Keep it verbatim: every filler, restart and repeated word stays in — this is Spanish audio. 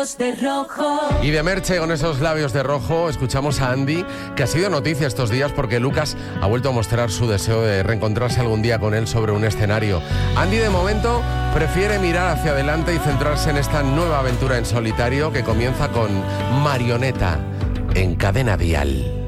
De rojo. Y de Merche, con esos labios de rojo, escuchamos a Andy, que ha sido noticia estos días porque Lucas ha vuelto a mostrar su deseo de reencontrarse algún día con él sobre un escenario. Andy, de momento, prefiere mirar hacia adelante y centrarse en esta nueva aventura en solitario que comienza con Marioneta en Cadena Dial.